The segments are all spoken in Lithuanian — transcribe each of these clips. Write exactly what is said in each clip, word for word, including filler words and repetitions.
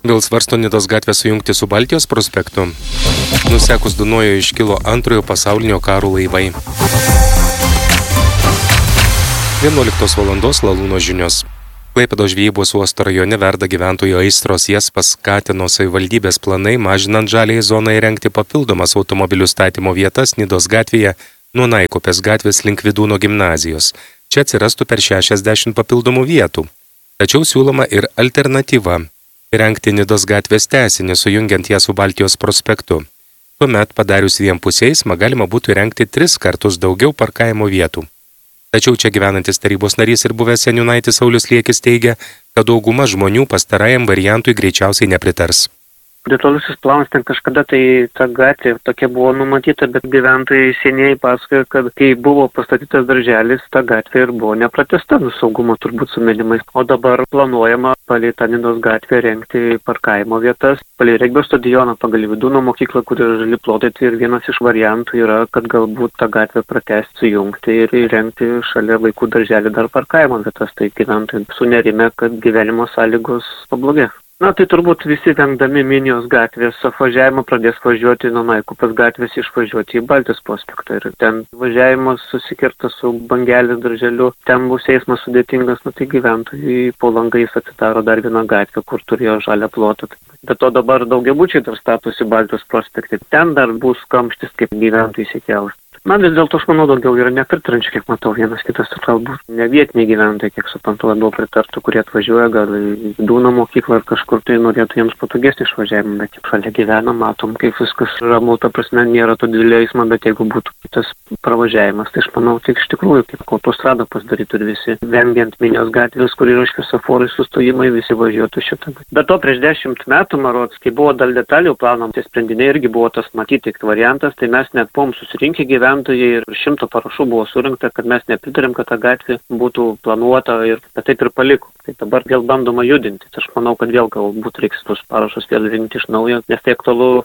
Vėl svarsto Nidos gatvę sujungti su Baltijos prospektu. Nusekus Dunojo iškilo antrojo pasaulinio karo laivai. vienuoliktos valandos Lalūno žinios. Klaipėdos žvejybos uosto rajone verda gyventojų aistros, jas paskatino savivaldybės planai, mažinant žaliai zoną įrengti papildomas automobilių statymo vietas Nidos gatvėje nuo Naikupės gatvės link Vidūno gimnazijos. Čia atsirastų per šešiasdešimt papildomų vietų. Tačiau siūloma ir alternatyva – įrengti Nidos gatvės tęsinį, sujungiant ją su Baltijos prospektu. Tuomet, padarius dviem pusės, galima būtų įrengti tris kartus daugiau parkavimo vietų. Tačiau čia gyvenantis tarybos narys ir buvęs seniūnaitis Saulius Liekis teigia, kad dauguma žmonių pastarajam variantui greičiausiai nepritars. Detalusis planas ten kažkada tai ta gatvė tokia buvo numatyta, bet gyventojai seniai pasakojo, kad kai buvo pastatytas darželis, ta gatvė ir buvo nepratęsta, nu saugumo turbūt sumenimais. O dabar planuojama palei tą Nidos gatvę rengti parkavimo vietas. Palei regbio stadioną, pagal Vidūno mokyklą, kur yra žali plotai, tai ir vienas iš variantų yra, kad galbūt tą gatvę pratęsti, sujungti ir įrengti šalia vaikų darželį dar parkavimo vietas. Tai gyventojai sunerime, kad gyvenimo sąlygos pablogės. Na, tai turbūt visi vengdami Minijos gatvės apvažiavimo pradės važiuoti nuo Naikupės gatvės išvažiuoti į Baltijos prospektą. Ir ten važiavimas susikirta su Bangelės darželiu, ten bus eismas sudėtingas, nu tai gyventojai po langais atsidaro dar vieną gatvę, kur turėjo žalią plotą. Bet to dabar daugiabučiai dar statosi Baltijos prospekte. Ten dar bus kamštis, kaip gyventojai įsikels. Na, vis dėlto aš manau daugiau yra nepritrančių, kiek matau, vienas kitas galbūt ne vietiniai gyventojai, kiek suprantu, labiau pritartų, kurie atvažiuoja gal į Vidūno mokyklą ar kažkur tai norėtų jiems patogesnį išvažiavimą, bet kaip šalia gyvena, matom, kaip viskas ramu, ta prasme nėra to didelio eismo, bet jeigu būtų kitas pravažiavimas, tai aš manau, tik iš tikrųjų, kaip autostradą pasidarytų ir visi, vengiant Minijos gatvės, kur yra šviesoforai sustojimai, visi važiuotų šitą. Bet to prieš dešimt metų, marods, kai buvo dėl detalių planom, tai sprendiniai irgi buvo tas matyti tik variantas, tai mes net buvom susirinkę gyventojai ir šimto parašų buvo surinkta, kad mes nepritarėm, kad ta gatvė būtų planuota ir taip ir paliko. Tai dabar vėl bandoma judinti. Aš manau, kad vėl galbūt reiks tus parašus vėl rinkti iš naujo, nes tai aktualu.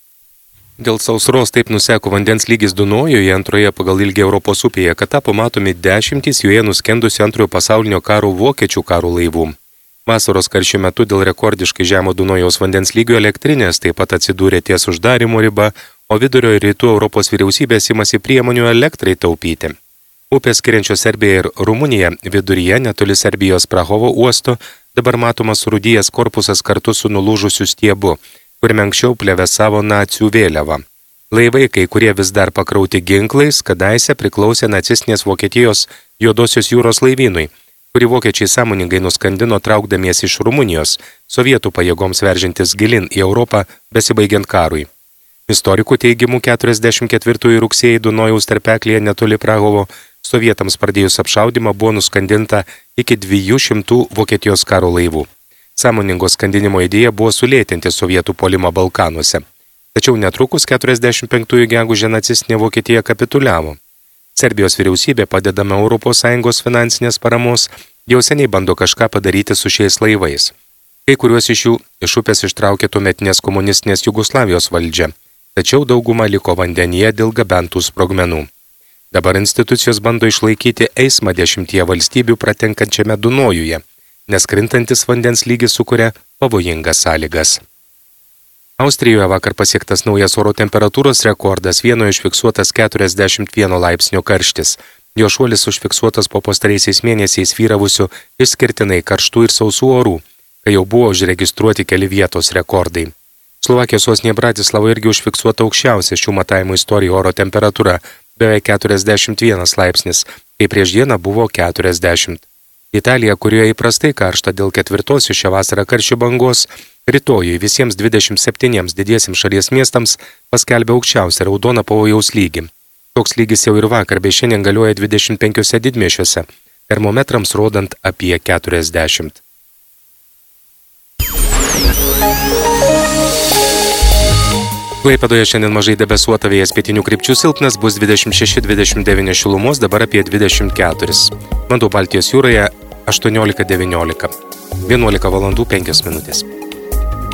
Dėl sausros taip nuseko vandens lygis Dunojoje, antroje pagal ilgį Europos upėje, kad tapo matomi dešimtys joje nuskendusių antrojo pasaulinio karo vokiečių karo laivų. Vasaros karščio metu dėl rekordiškai žemo Dunojaus vandens lygio elektrinės taip pat atsidūrė ties uždarimo riba, o vidurio ir rytų Europos vyriausybės imasi priemonių elektrai taupyti. Upės skiriančios Serbiją ir Rumuniją viduryje netoli Serbijos Prahovo uosto dabar matomas surūdijęs korpusas kartu su nulūžusiu stiebu, kuriame anksčiau plevėsavo nacių vėliava. Laivai, kai kurie vis dar pakrauti ginklais, kadaise priklausė nacistinės Vokietijos Juodosios jūros laivynui, kurį vokiečiai sąmoningai nuskandino traukdamiesi iš Rumunijos, sovietų pajėgoms veržintis gilin į Europą besibaigiant karui. Istorikų teigimų keturiasdešimt ketvirtųjų rugsėjį Dunojaus tarpeklyje netoli Prahovo sovietams pradėjus apšaudymą buvo nuskandinta iki dviejų šimtų Vokietijos karo laivų. Sąmoningo skandinimo idėja buvo sulėtinti sovietų puolimą Balkanuose. Tačiau netrukus keturiasdešimt penktųjų gegužę nacistinė Vokietija kapituliavo. Serbijos vyriausybė, padedama Europos Sąjungos finansinės paramos, jau seniai bando kažką padaryti su šiais laivais. Kai kuriuos iš jų iš upės ištraukė tuometinės komunistinės Jugoslavijos valdžia, tačiau dauguma liko vandenyje dėl gabentų sprogmenų. Dabar institucijos bando išlaikyti eismą dešimtyje valstybių pratenkančiame Dunojuje, nes krintantis vandens lygis sukuria pavojingas sąlygas. Austrijoje vakar pasiektas naujas oro temperatūros rekordas, vienoje užfiksuotas keturiasdešimt vieno laipsnio karštis. Jo šuolis užfiksuotas po pastaraisiais mėnesiais vyravusių išskirtinai karštų ir sausų orų, kai jau buvo užregistruoti keli vietos rekordai. Slovakijos sostinėje Bratislavoje irgi užfiksuota aukščiausia šių matavimų istorijų oro temperatūra, beveik keturiasdešimt vienas laipsnis, kai prieš dieną buvo keturiasdešimt. Italija, kurioje įprastai karšta dėl ketvirtosios šią vasarą karščių bangos, rytojui visiems dvidešimt septyniems didiesiems šalies miestams paskelbė aukščiausią raudoną pavojaus lygį. Toks lygis jau ir vakar bei šiandien galioja dvidešimt penkiuose didmiesčiuose, termometrams rodant apie keturiasdešimt. Klaipėdoje šiandien mažai debesuota, vėjas pietinių krypčių silpnas, bus dvidešimt šeši dvidešimt devyni šilumos, dabar apie dvidešimt keturis. Vanduo Baltijos jūroje aštuoniolika devyniolika. vienuolika valandų penkios minutės.